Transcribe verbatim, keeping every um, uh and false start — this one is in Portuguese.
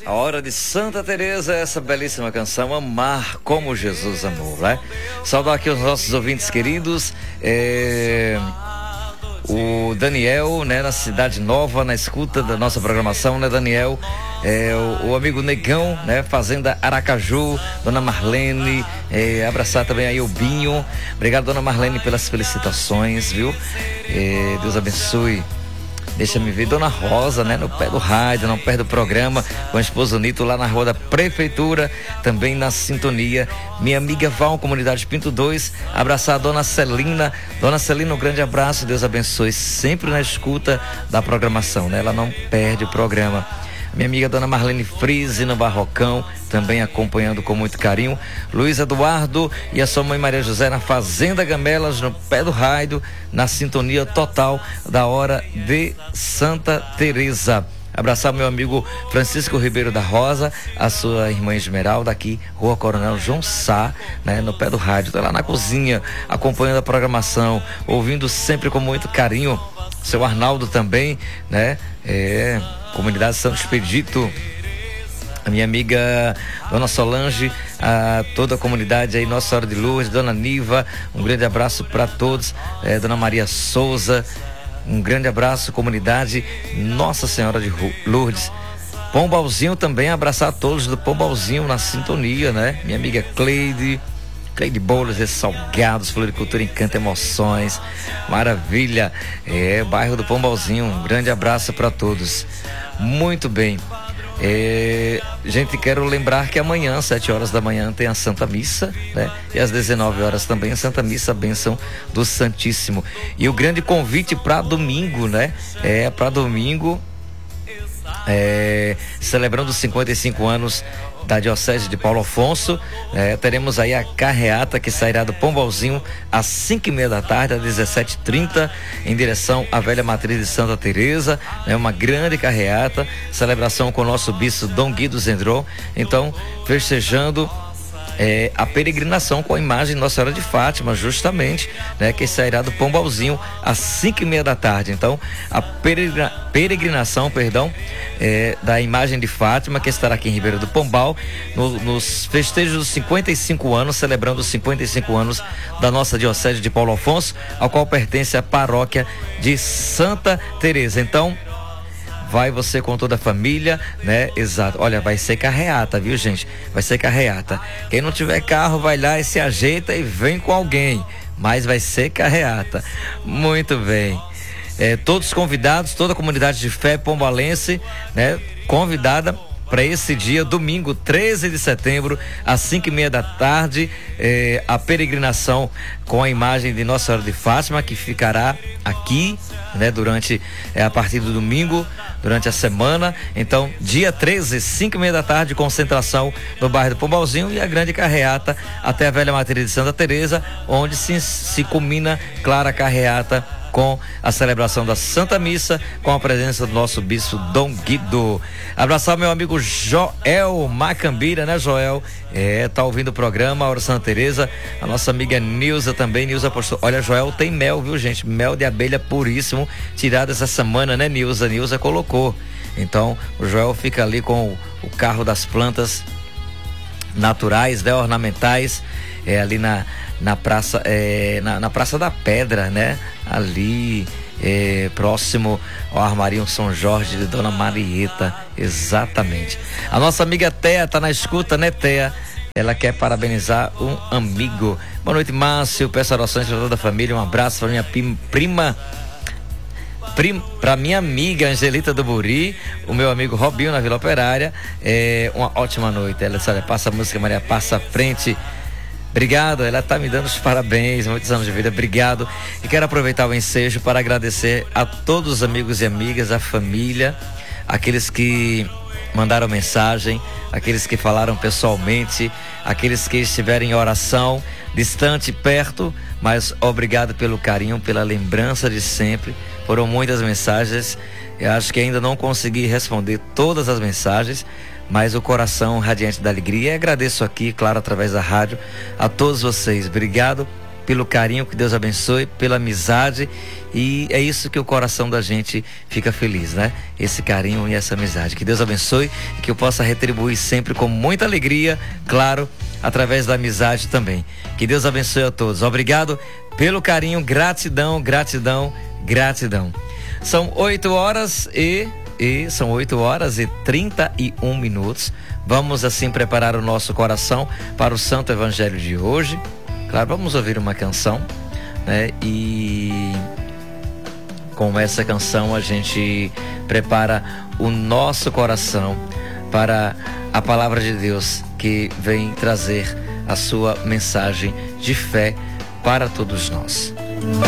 A hora de Santa Teresa, essa belíssima canção, Amar Como Jesus Amou, né? Saudar aqui os nossos ouvintes queridos, é... o Daniel, né, na Cidade Nova, na escuta da nossa programação, né, Daniel? É, o, o amigo Negão, né, Fazenda Aracaju, Dona Marlene, é, abraçar também aí o Binho. Obrigado, Dona Marlene, pelas felicitações, viu? É, Deus abençoe. Deixa me ver, Dona Rosa, né, no pé do rádio, no pé do programa, com a esposa Nito lá na rua da Prefeitura, também na sintonia. Minha amiga Val, Comunidade Pinto dois, abraçar a Dona Celina. Dona Celina, um grande abraço, Deus abençoe, sempre na escuta da programação, né? Ela não perde o programa. Minha amiga Dona Marlene Frise no Barrocão, também acompanhando com muito carinho. Luiz Eduardo e a sua mãe Maria José na Fazenda Gamelas, no pé do raio, na sintonia total da hora de Santa Teresa. Abraçar meu amigo Francisco Ribeiro da Rosa, a sua irmã Esmeralda, aqui, Rua Coronel João Sá, né, no pé do rádio. Tá lá na cozinha, acompanhando a programação, ouvindo sempre com muito carinho. Seu Arnaldo também, né? É, Comunidade Santo Expedito. A minha amiga Dona Solange, a toda a comunidade aí, Nossa Senhora de Lourdes, Dona Niva, um grande abraço para todos. É, Dona Maria Souza, um grande abraço, comunidade Nossa Senhora de Lourdes. Pombalzinho também, abraçar a todos do Pombalzinho na sintonia, né? Minha amiga Cleide. Cleide Bolos e Salgados, Floricultura Encanta Emoções, maravilha, é, bairro do Pombalzinho, um grande abraço para todos. Muito bem, é, gente, quero lembrar que amanhã, às sete horas da manhã, tem a Santa Missa, né? E às dezenove horas também a Santa Missa, a bênção do Santíssimo. E o grande convite para domingo, né? É, para domingo, é, celebrando os cinquenta e cinco anos da Diocese de Paulo Afonso, é, teremos aí a carreata que sairá do Pombalzinho às cinco e meia da tarde, às dezessete e trinta, em direção à Velha Matriz de Santa Teresa, é, uma grande carreata, celebração com o nosso bispo Dom Guido Zendron, então festejando É, a peregrinação com a imagem de Nossa Senhora de Fátima, justamente, né, que sairá do Pombalzinho às cinco e meia da tarde. Então, a peregrina, peregrinação, perdão, é, da imagem de Fátima, que estará aqui em Ribeiro do Pombal, no, nos festejos dos cinquenta e cinco anos, celebrando os cinquenta e cinco anos da nossa Diocese de Paulo Afonso, ao qual pertence a paróquia de Santa Teresa. Então, vai você com toda a família, né? Exato. Olha, vai ser carreata, viu, gente? Vai ser carreata. Quem não tiver carro, vai lá e se ajeita e vem com alguém. Mas vai ser carreata. Muito bem. É, todos convidados, toda a comunidade de fé pombalense, né? Convidada para esse dia, domingo, treze de setembro, às cinco e meia da tarde, eh, a peregrinação com a imagem de Nossa Senhora de Fátima, que ficará aqui, né, durante, eh, a partir do domingo, durante a semana. Então, dia treze, cinco e meia da tarde, concentração no bairro do Pombalzinho e a grande carreata até a Velha Matriz de Santa Teresa, onde se, se culmina, clara, a carreata com a celebração da Santa Missa, com a presença do nosso bispo Dom Guido. Abraçar meu amigo Joel Macambira, né, Joel? É, tá ouvindo o programa, a Hora Santa Teresa. A nossa amiga Nilza também, Nilza postou. Olha, Joel tem mel, viu, gente? Mel de abelha puríssimo, tirado essa semana, né, Nilza? Nilza colocou. Então, o Joel fica ali com o, o carro das plantas naturais, né, ornamentais, é, ali na na praça, é, na, na Praça da Pedra, né? Ali, é, próximo ao Armarinho São Jorge de Dona Marieta, exatamente. A nossa amiga Thea tá na escuta, né, Thea? Ela quer parabenizar um amigo. Boa noite, Márcio, peço orações para toda a família, um abraço para minha prima, prim, para minha amiga Angelita do Buri, o meu amigo Robinho na Vila Operária, é, uma ótima noite. Ela disse, olha, passa a música, Maria, passa à frente. Obrigado, ela está me dando os parabéns, muitos anos de vida, obrigado. E quero aproveitar o ensejo para agradecer a todos os amigos e amigas, a família, aqueles que mandaram mensagem, aqueles que falaram pessoalmente, aqueles que estiveram em oração, distante, perto, mas obrigado pelo carinho, pela lembrança de sempre. Foram muitas mensagens, eu acho que ainda não consegui responder todas as mensagens, mas o coração radiante da alegria. E agradeço aqui, claro, através da rádio, a todos vocês. Obrigado pelo carinho, que Deus abençoe, pela amizade, e é isso que o coração da gente fica feliz, né? Esse carinho e essa amizade. Que Deus abençoe e que eu possa retribuir sempre com muita alegria, claro, através da amizade também. Que Deus abençoe a todos. Obrigado pelo carinho, gratidão, gratidão, gratidão. São oito horas e, e são oito horas e trinta e um minutos. Vamos assim preparar o nosso coração para o Santo Evangelho de hoje. Claro, vamos ouvir uma canção, né? E com essa canção a gente prepara o nosso coração para a palavra de Deus, que vem trazer a sua mensagem de fé para todos nós.